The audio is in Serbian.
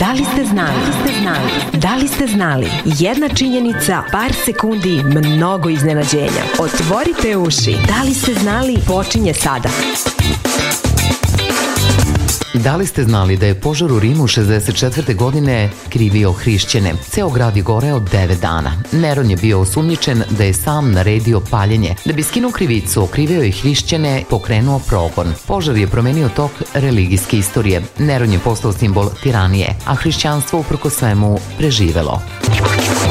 Da li ste znali? Da li ste znali? Jedna činjenica, par sekundi, mnogo iznenađenja. Otvorite uši. Da li ste znali? Počinje sada. Da li ste znali da je požar u Rimu 64. godine krivio hrišćane? Ceo grad je goreo 9 dana. Neron je bio osumnjičen da je sam naredio paljenje. Da bi skinuo krivicu, okrivio je hrišćane, pokrenuo progon. Požar je promenio tok religijske istorije. Neron je postao simbol tiranije, a hrišćanstvo uprkos svemu preživelo.